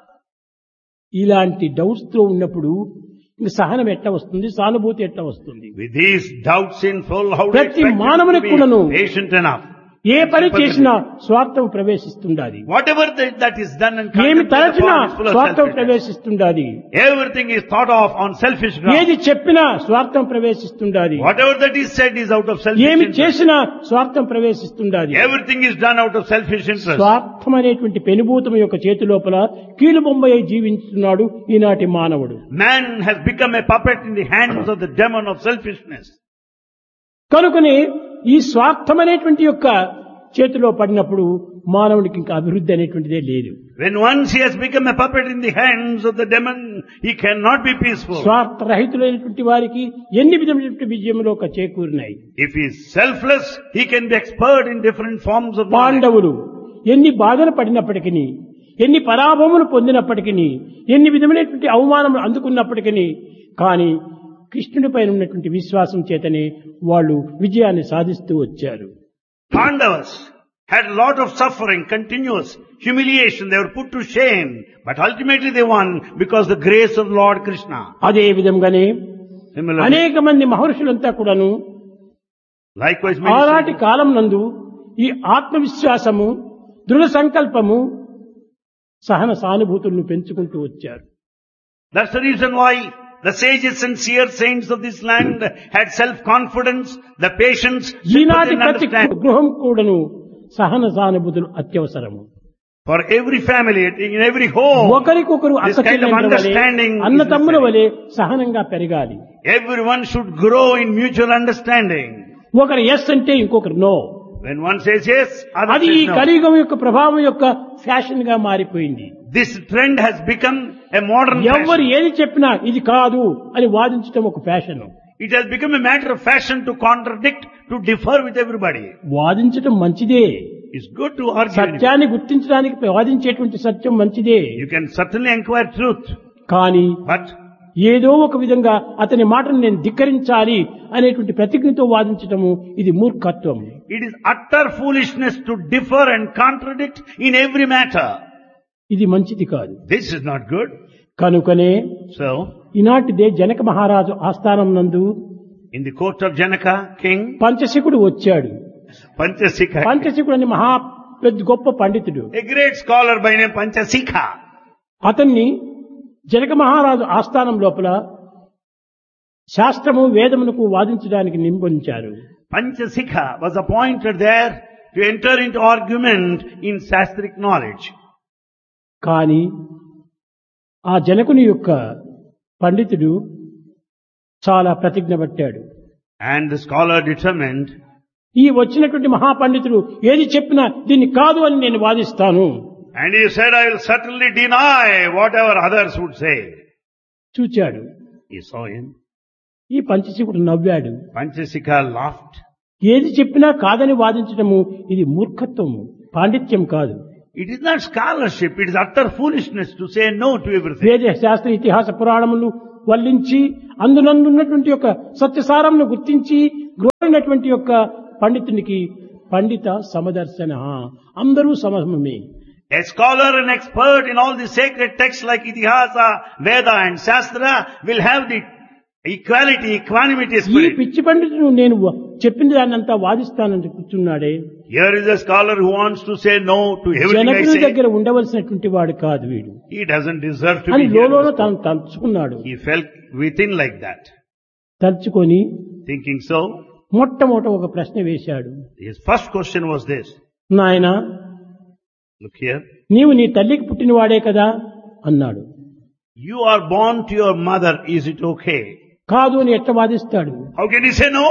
ఇలాంటి డౌట్స్ తో ఉన్నప్పుడు ఇంక సహనం ఎట్లా వస్తుంది, సానుభూతి ఎట్లా వస్తుంది? With these doubts in full, how do you ప్రతి expect him మానవునికి to కూడాను be patient enough? ఏ పని చేసినా స్వార్థం ప్రవేశిస్తుండాలి. Whatever that, that is done and ఏమి contemplated తలచినా upon is full of స్వార్థం selfishness. ప్రవేశిస్తుండాలి. Everything is thought of on selfish ఏది grounds. చెప్పినా స్వార్థం ప్రవేశిస్తుండాలి. Whatever that is said is out of selfish ఏమి interest. చేసినా స్వార్థం ప్రవేశిస్తుండాలి. Everything is done out of selfish interest. స్వార్థం అనేటువంటి పెనుభూతం యొక్క చేతి లోపల కీలుబొమ్మై జీవిస్తున్నాడు ఈనాటి మానవుడు. Man has become a puppet in the hands of the demon of selfishness. కనుకనే ఈ స్వార్థం అనేటువంటి యొక్క చేతిలో పడినప్పుడు మానవుడికి ఇంకా అభివృద్ధి అనేటువంటిదే లేదు. When once he has become a puppet in the hands of the demon, he cannot be peaceful. స్వార్థ రహితులైనటువంటి వారికి ఎన్ని విధమైనటువంటి విజయములో చేకూరినాయి. If he is selfless, he can be expert in different forms of knowledge. పాండవులు ఎన్ని బాధలు పడినప్పటికీ, ఎన్ని పరాభవములు పొందినప్పటికీ, ఎన్ని విధమైనటువంటి అవమానములు అందుకున్నప్పటికీ, కానీ కృష్ణుడి పైన ఉన్నటువంటి విశ్వాసం చేతనే వాళ్ళు విజయాన్ని సాధిస్తూ వచ్చారు. Pandavas had a lot of suffering, continuous humiliation. They were put to shame. But ultimately they won because the grace of Lord Krishna. అదే విధంగానే Similarly, అనేక మంది మహర్షులంతా కూడాను likewise, many ఆనాటి కాలం నందు ఈ ఆత్మవిశ్వాసము, దృఢ సంకల్పము, సహన సానుభూతులను పెంచుకుంటూ వచ్చారు. That's the reason why the sages, sincere saints of this land had self-confidence, the patience, ఈనాటి sympathy and ప్రతి understanding. గృహం కూడాను సహన సానుభూతులు అత్యవసరము. For every family, in every home, ఒకరికొకరు this అక్క kind of చెల్లెండ్ర వలె, understanding is అన్న తమ్ముల necessary. వలె సహనంగా పెరగాలి. Everyone should grow in mutual understanding. ఒకరు ఎస్ అంటే ఇంకొకరు no. When one says yes, other అది ఈ says no. కలియుగం యొక్క ప్రభావం యొక్క ఫ్యాషన్ గా మారిపోయింది. This trend has become a modern ఎవరు fashion. ఏది చెప్పినా ఇది కాదు అని వాదించడం ఒక fashion. It has become a matter of fashion to contradict, to differ with everybody. వాదించడం మంచిదే. It's good to argue. సత్యాన్ని గుర్తించడానికి వాదించేటువంటి సత్యం మంచిదే. You can certainly inquire truth. కానీ But ఏదో ఒక విధంగా అతని మాటను నేను ధిక్కరించాలి అనేటువంటి ప్రతిజ్ఞతో వాదించటము ఇది మూర్ఖత్వం. it is utter foolishness to differ and contradict in every matter. ఇది మంచిది కాదు. This is not good. కనుకనే So, ఈనాటిదే జనక మహారాజు ఆస్థానం నందు in the court of Janaka, king, పంచశిఖుడు వచ్చాడు. Panchasikha, పంచశిఖుడు అని మహా పెద్ద గొప్ప పండితుడు. a great scholar by name Panchasikha, అతన్ని జనక మహారాజు ఆస్థానం లోపల శాస్త్రము వేదమునకు వాదించడానికి నింపించారు. Panchasikha was appointed there to enter into argument in Shastric knowledge. కానీ ఆ జనకుని యొక్క పండితుడు చాలా ప్రతిజ్ఞ పట్టాడు. And the scholar determined, ఈ వచ్చినటువంటి మహాపండితుడు ఏది చెప్పినా దీన్ని కాదు అని నేను వాదిస్తాను. and he said, I will certainly deny whatever others would say. చూచాడు. He saw him. ఈ పంచశిఖుడు నవ్వాడు. Panchasikha laughed. ఏది చెప్పినా కాదని వాదించడము ఇది మూర్ఖత్వము, పాండిత్యం కాదు. It is not scholarship, it is utter foolishness to say no to everything. వేద శాస్త్ర ఇతిహాస పురాణములు వల్లించి అందునందున్నటువంటి యొక్క సత్యసారమును గుర్తించి గ్రోయినటువంటి యొక్క పండితునికి పండిత సమదర్శన, అందరూ సమమే. A scholar and expert in all the sacred texts like Itihasa, Veda and Shastra will have the equality, equanimity ఈ spirit. పిచ్చి పండితుడు నేను చెప్పిన దాన్నంతా వాదిస్తానని కూర్చున్నాడే, Here is a scholar who wants to say no to everything I జనకుని say. దగ్గర ఉండవలసినటువంటి వాడు కాదు వీడు He doesn't deserve to అని be here. లోలోన తాను తలుచుకున్నాడు. He felt within like that. తలుచుకొని Thinking so, మొట్టమొదట ఒక ప్రశ్న వేశాడు. his first question was this. నాయనా, Look here. నీవు నీ తల్లికి పుట్టినవాడే కదా అన్నాడు. You are born to your mother, is it okay? కాదు అని ఎట్లా వాదిస్తాడు? How can he say no?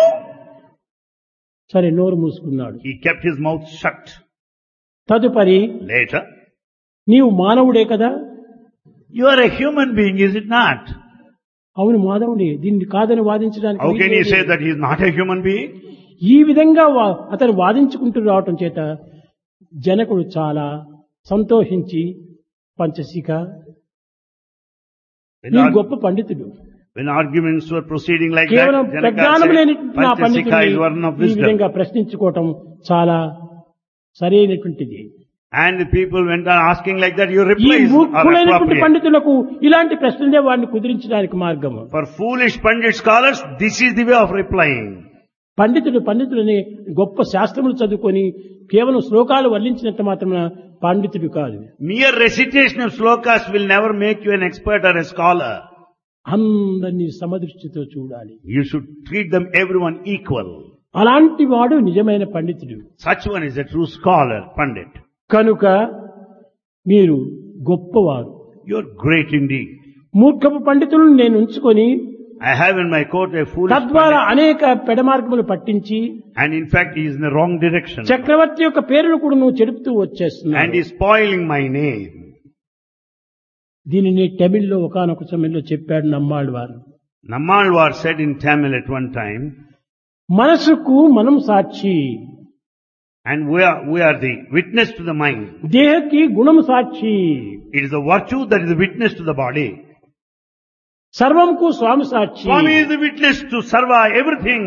సరే, నోరు మూసుకున్నాడు. He kept his mouth shut. తదుపరి, Later, నీవు మానవుడే కదా? you are a human being, is it not? అవును, మానవుడే, దీన్ని కాదని వాదించడానికి How can he వీల్లేదు. say that he is not a human being? ఈ విధంగా వా- అతను వాదించుకుంటూ రావటం చేత జనకుడు చాలా సంతోషించి, పంచశిఖ, When, నీ arg- గొప్ప పండితుడు, when arguments were proceeding like కేవలం that, ప్రజ్ఞానం Janaka లేని said, నా Panchasikha is one పండితుడిని of ఈ wisdom. విధంగా ప్రశ్నించుకోవటం చాలా సరైనటువంటిది. And the people went on asking like that, your ఈ replies are మూర్ఖులైనటువంటి appropriate. పండితులకు ఇలాంటి ప్రశ్నలే వాడిని కుదిరించడానికి మార్గము. For foolish pandit scholars, this is the way of replying. పండితుడు పండితులని గొప్ప శాస్త్రములు చదువుకొని కేవలం శ్లోకాలు వర్ణించినంత మాత్రమే పండితుడు కాదు. Mere recitation of slokas will never make you an expert or a scholar. అందరినీ సమదృష్టితో చూడాలి. You should treat them everyone equal. అలాంటి వాడు నిజమైన పండితుడు. Such one is a true scholar, pandit. కనుక మీరు గొప్పవారు. You are great indeed. మూర్ఖపు పండితులను నేను ఉంచుకొని I have in my court a foolish తద్వారా pandit, అనేక పెడమార్గములు పట్టించి and in fact he is in the wrong direction. చక్రవర్తి యొక్క పేరును కూడా నువ్వు చెడుపుతూ And వచ్చేస్తున్నావు. he is spoiling my name. దీనిని తమిళ్లో ఒకానొక సమయంలో చెప్పాడు నమ్మాళ్ళు వారు. Nammalwar said in Tamil at one time, మనసుకు మనం సాక్షి, and we are, we are the witness to the mind. దేహకి గుణం సాక్షి, It is the virtue that is the witness to the body. సర్వంకు Swamy Sakshi. Swami is the witness to sarva, everything.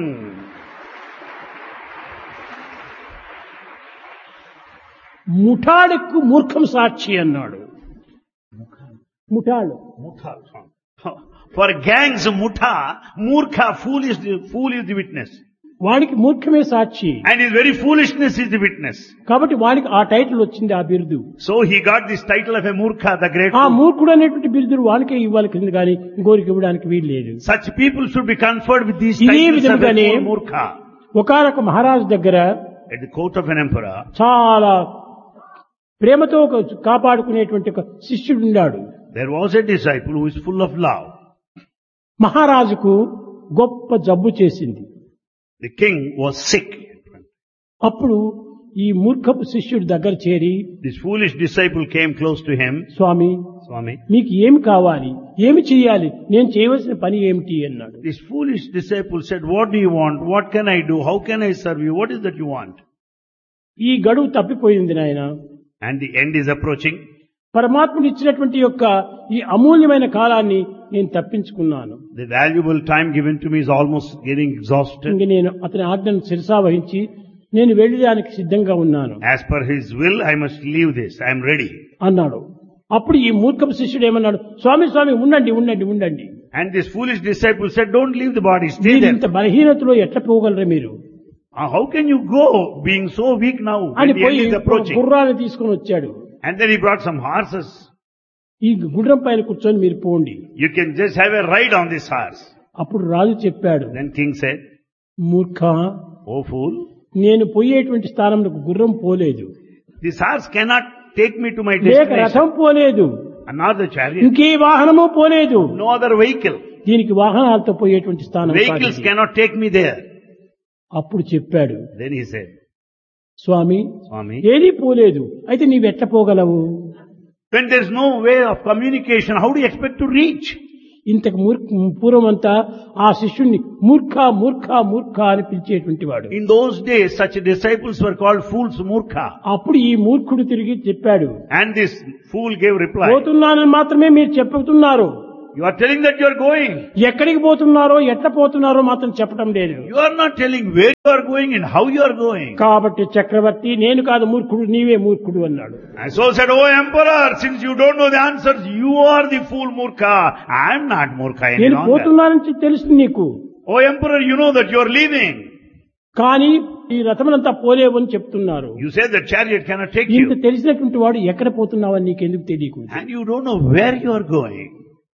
ముఠాడుకు మూర్ఖం సాక్షి అన్నాడు. ముఠాడు For gangs, mutha, murkha, fool is the, fool is the witness. వాడికి మూర్ఖమే సాక్షి. And his very foolishness is the witness. కాబట్టి వాడికి ఆ title వచ్చింది, ఆ బిరుదు. So he got this title of a murkha, the great ఆ fool. మూర్ఖుడు అనేటువంటి బిరుదులు వానికే ఇవ్వాలి కింద కానీ ఇంకోరికి ఇవ్వడానికి వీలు లేదు. Such people should be conferred with these ఇదే titles of a విధంగానే fool murkha. ఒకానొక మహారాజు దగ్గర At the court of an emperor, చాలా ప్రేమతో ఒక కాపాడుకునేటువంటి ఒక శిష్యుడు ఉన్నాడు. there was a disciple who is full of love. మహారాజుకు గొప్ప జబ్బు చేసింది. The king was sick. అప్పుడు ఈ మూర్ఖపు శిష్యుడి దగ్గర చేరి, This foolish disciple came close to him. Swamy, Swami, మీకు ఏమి కావాలి, ఏమి చేయాలి, నేను చేయవలసిన పని ఏమిటి అన్నాడు. this foolish disciple said, what do you want? What can I do? How can I serve you? What is that you want? ఈ గడువు తప్పిపోయింది నాయన. And the end is approaching. పరమాత్ముడు ఇచ్చినటువంటి యొక్క ఈ అమూల్యమైన కాలాన్ని నేను తప్పించుకున్నాను. The valuable time given to me is almost getting exhausted. ఇంక నేను అతని ఆజ్ఞను శిరసా వహించి నేను వెళ్ళడానికి సిద్ధంగా ఉన్నాను As per his will, I must leave this. I am ready. అన్నాడు. అప్పుడు ఈ మూర్ఖపు శిష్యుడు ఏమన్నాడు, స్వామి స్వామి ఉండండి ఉండండి ఉండండి, And this foolish disciple said, don't leave the body, stay మీరు there. ఇంత బలహీనతలో ఎట్లా పోగలరా మీరు Uh, How can you go being so weak now when అని the end పోయి is approaching? గుర్రాన్ని తీసుకొని వచ్చాడు. And then he brought some horses. ఈ గుర్రం పైన కూర్చొని మీరు పోండి. You can just have a ride on this horse. అప్పుడు రాజు చెప్పాడు, Then king said, మూర్ఖ, oh fool, నేను పోయేటువంటి స్థానంలో గుర్రం పోలేదు, this horse cannot take me to my లేక destination. రథం పోలేదు, Another chariot, ఇంకే వాహనము పోలేదు, no other vehicle. దీనికి వాహనాలతో పోయేటువంటి స్థానం కాదు Vehicles ఇది. cannot take me there. అప్పుడు చెప్పాడు, Then he said, Swamy Swami, ఏదీ పోలేదు, అయితే నీవెట్ట పోగలవు? when there's no way of communication, how do you expect to reach? ఇంతకు మూర్ఖ పూర్వమంతా ఆ శిష్యుణ్ణి మూర్ఖ మూర్ఖ మూర్ఖ అని పిలిచేటువంటి వాడు. In those days, such disciples were called fools, murkha. అప్పుడు ఈ మూర్ఖుడు తిరిగి చెప్పాడు, And this fool gave reply, పోతున్నానని మాత్రమే మీరు చెప్తున్నారు, you are telling that you are going. ఎక్కడికి పోతున్నారో ఎట్లా పోతున్నారో మాత్రం చెప్పడం లేదు. You are not telling where you are going and how you are going. కాబట్టి చక్రవర్తి, నేను కాదు మూర్ఖుడు, నీవే మూర్ఖుడు అన్నాడు. And so said, oh emperor, since you don't know the answers, you are the fool murkha. I am not murkha any నేను longer. పోతున్నానని తెలుసు నీకు, Oh emperor, you know that you are leaving. కానీ ఈ రథమునంతా పోలేవు అని చెప్తున్నారు. You say the chariot cannot take ఇంత you. తెలిసినటువంటి వాడు ఎక్కడ పోతున్నావని నీకెందుకు తెలియకు? And you don't know where you are going.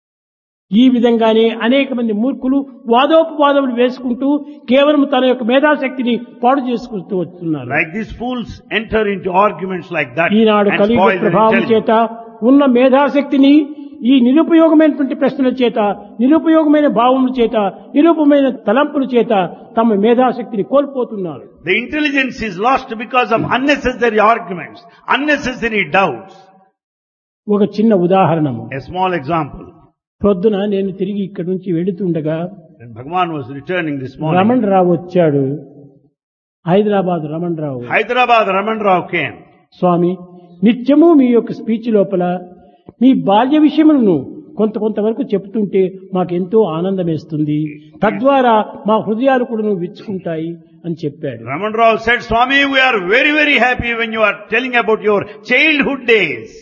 ఈ విధంగానే అనేక మంది మూర్ఖులు వాదోపవాదములు వేసుకుంటూ కేవలం తన యొక్క మేధాశక్తిని పాడు చేసుకుంటూ వస్తున్నారు. Like these fools enter into arguments like that Eenadu and కలియుగ spoil their ప్రభావం intelligence. చేత ఉన్న మేధాశక్తిని ఈ నిరుపయోగమైనటువంటి ప్రశ్నల చేత, నిరుపయోగమైన భావముల చేత, నిరూపమైన తలంపుల చేత తమ మేధాశక్తిని కోల్పోతున్నారు. The intelligence is lost because of unnecessary arguments, unnecessary doubts. ఒక చిన్న ఉదాహరణము. A small example. పొద్దున నేను తిరిగి ఇక్కడి నుంచి వెళుతుండగా When Bhagavan was returning this morning, Raman రావు వచ్చాడు. హైదరాబాద్ రమణ్ రావు. Hyderabad Raman Rao came. స్వామి, నిత్యము మీ యొక్క స్పీచ్ లోపల మీ బాల్య విషయములను కొంత కొంతవరకు చెప్తుంటే మాకెంతో ఆనందం వేస్తుంది, తద్వారా మా హృదయాలు కూడా విచ్చుకుంటాయి అని చెప్పాడు. Raman Rao said, Swami, we are very, very happy when you are telling about your childhood days.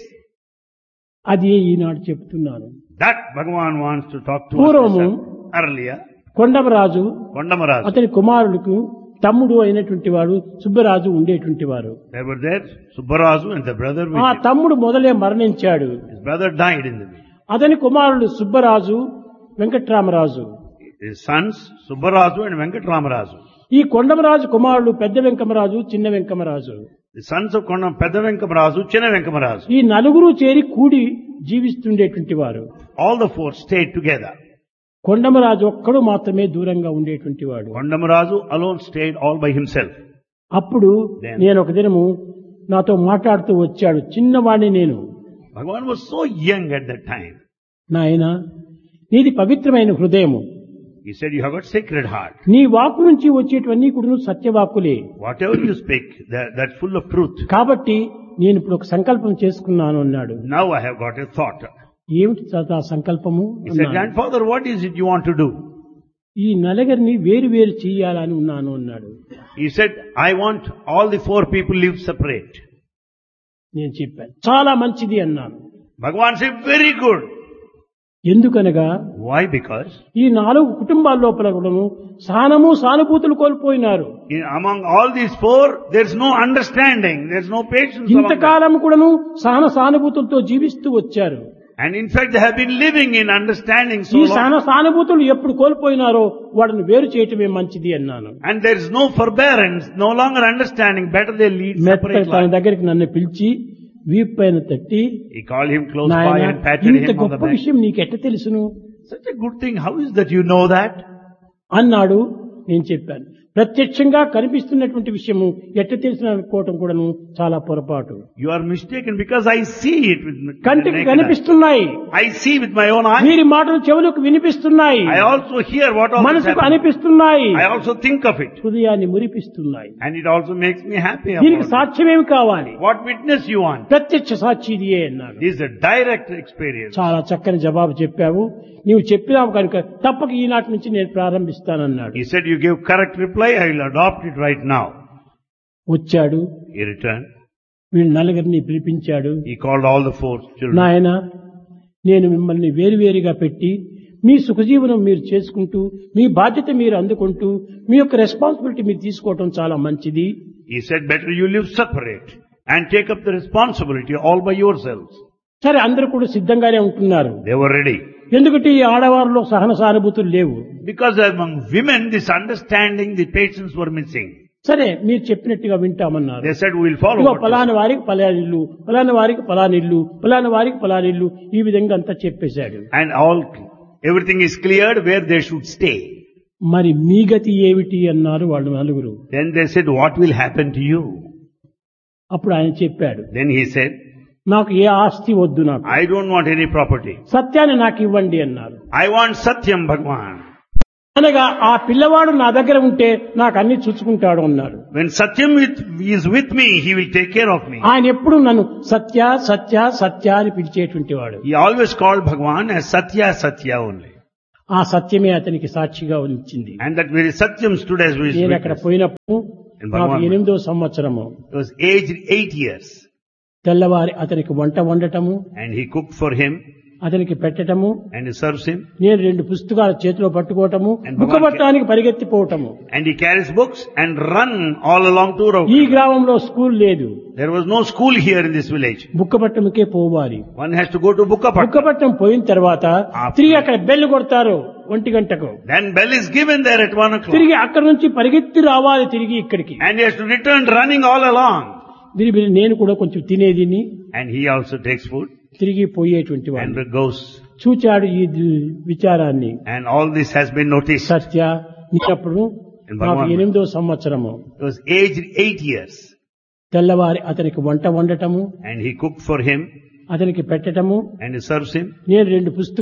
అది ఈనాడు చెప్తున్నాను. That Bhagavan wants to talk to పూర్వము us earlier. కొండమరాజు Kondamaraj. అతని కుమారులకు తమ్ముడు అయినటువంటి వాడు సుబ్బరాజు ఉండేటువంటి వారు. They were there, Subbarazu and the brother with ఆ him. తమ్ముడు మొదలే మరణించాడు. His brother died in the way. అతని కుమారుడు Subbaraju, Venkatramaraju. His sons, Subbarazu and Venkatramarazu. ఈ కొండమరాజు కుమారుడు పెద్ద వెంకమరాజు, చిన్న Venkamaraju. The sons of Kondam, Pedda Venkamarazu, Chinna Venkamarazu. ఈ నలుగురు చేరి కూడి జీవిస్తుండేటువంటి వారు. All the four stayed together. Kondamaraju ఒక్కడు మాత్రమే దూరంగా ఉండేటువంటి వాడు. Kondamarazu alone stayed all by himself. అప్పుడు Then- నేను ఒక దినము నాతో మాట్లాడుతూ వచ్చాడు, చిన్నవాడిని నేను. Bhagavan was so young at that time. నాయన, నీది పవిత్రమైన హృదయము, He said, you have got sacred heart. నీ వాక్కు నుంచి వచ్చేటివన్నీ కూడా సత్యవాక్కులే. Whatever you speak, that, that's full of truth. కాబట్టి నేను ఇప్పుడు ఒక సంకల్పం చేసుకున్నాను అన్నాడు. Now I have got a thought. ఏమిటి ఆ సంకల్పము He said, అన్నాను. grandfather, what is it you want to do? ఈ నలుగురిని వేరు వేరు చేయాలని ఉన్నాను అన్నాడు. He said, I want all the four people live separate. నేను చెప్పాను, చాలా మంచిది అన్నాను. Bhagavan said, very good. ఎందుకనగా Why? Because ఈ నాలుగు కుటుంబాల లోపల కూడాను సహనము సానుభూతులు కోల్పోయినారు. in, among all these four, there's no understanding, there's no patience. among them. ఇంతకాలం కూడాను సహన సానుభూతులతో జీవిస్తూ వచ్చారు. And in fact, they have been living in understanding so ఈ long. సహన సానుభూతులు ఎప్పుడు కోల్పోయినారో వాడిని వేరు చేయటమే మంచిది అన్నాను. And there is no forbearance, no longer understanding. Better they lead మెత్త separate తన life. దగ్గరికి నన్ను పిలిచి వీపు పైన తట్టి, He called him close by నాయన, and patted ఇంత him on the గొప్ప back. విషయం నీకెట్ట తెలుసును Such a good thing. How is that you know that? అన్నాడు. నేను చెప్పాను, ప్రత్యక్షంగా కనిపిస్తున్నటువంటి విషయము ఎట్ట తెలిసిన అనుకోవటం కూడాను చాలా పొరపాటు. You are mistaken because I see it with my కంటికి naked eye. కనిపిస్తున్నాయి, I see with my own eyes. వీరి మాటలు చెవులకు వినిపిస్తున్నాయి, I also hear what all is మనసుకు happening. అనిపిస్తున్నాయి, I also think of it. హృదయాన్ని మురిపిస్తున్నాయి. And it also makes me happy దీనికి about it. సాక్ష్యమేమి కావాలి? What witness you want? ప్రత్యక్ష సాక్షి ఇదియే అన్నాడు. This is a direct experience. చాలా చక్కని జవాబు చెప్పావు, నీవు చెప్పినావు కనుక తప్పక ఈనాటి నుంచి నేను ప్రారంభిస్తానన్నాడు. He said, you gave correct reply, I will adopt it right now. వచ్చాడు, He returned. వీళ్ళు నలుగురిని పిలిపించాడు. He called all the four children. నాయన, నేను మిమ్మల్ని వేరువేరుగా పెట్టి మీ సుఖజీవనం మీరు చేసుకుంటూ మీ బాధ్యత మీరు అందుకుంటూ మీ యొక్క రెస్పాన్సిబిలిటీ మీరు తీసుకోవటం చాలా మంచిది. He said, better you live separate and take up the responsibility all by yourselves. సరే, అందరూ కూడా సిద్ధంగానే ఉంటున్నారు. They were ready. ఎందుకంటే ఈ ఆడవారిలో సహన సానుభూతులు లేవు. Because among women, this understanding, the patience were missing. సరే, మీరు చెప్పినట్టుగా వింటామన్నారు. They said, we will follow ఇదిగో what you పలాని వారికి పలానిల్లు, పలాని వారికి పలానిల్లు, పలాని వారికి పలానిల్లు, ఈ విధంగా అంతా చెప్పేశాడు. and all, everything is cleared where they should stay. మరి మీ గతి ఏమిటి అన్నారు వాళ్ళు నలుగురు. Then they said, what will happen to you? అప్పుడు ఆయన చెప్పాడు, Then he said, నాకు ఏ ఆస్తి వద్దు, నాకు I don't want any property. సత్యాన్ని నాకు ఇవ్వండి అన్నారు. I want Satyam Bhagwan. అనగా ఆ పిల్లవాడు నా దగ్గర ఉంటే నాకు అన్ని చూసుకుంటాడు అన్నాడు. When Satyam with- is with me, he will take care of me. ఆయన ఎప్పుడు నన్ను సత్య సత్య సత్య అని పిలిచేటువంటి వాడు. He always called Bhagwan as Satya Satya only. ఆ సత్యమే అతనికి సాక్షిగా ఉంచింది. And that very Satyam stood as his నేను అక్కడ witness. పోయినప్పుడు In నాకు Bhagwan. ఎనిమిదో సంవత్సరము. He was aged eight years. తెల్లవారి అతనికి వంట వండటము, And he cooked for him అతనికి పెట్టటము, and he serves him. నేను రెండు పుస్తకాలు చేతిలో పట్టుకోవటము, And బుక్క Bhagwan- పట్టడానికి పరిగెత్తిపోవటము. And he carries books and run all along to ఈ Raukana. గ్రామంలో స్కూల్ లేదు, There was no school here in this village. బుక్క పట్టముకే పోవాలి. One has to go to Bukkapat. Bukkapatnam పోయిన తర్వాత After- తిరిగి అక్కడ బెల్ కొడతారు ఒంటి గంటకు. Then bell is given there at one o'clock. తిరిగి అక్కడ నుంచి పరిగెత్తి రావాలి తిరిగి ఇక్కడికి. And he has to return running all along. దీని నేను కూడా కొంచెం తినేదిని And he also takes food తిరిగి పోయేటువంటి వాడు. and goes. చూచాడు ఈ the- విచారాన్ని. And all this has been noticed. సత్య, నేనప్పుడు In నాకు Bhagwan. ఎనిమిదో సంవత్సరము. He was aged eight years. తెల్లవారి అతనికి వంట వండటము, And he cooked for him అతనికి పెట్టటము, and he serves him. నేను రెండు పుస్తకాలు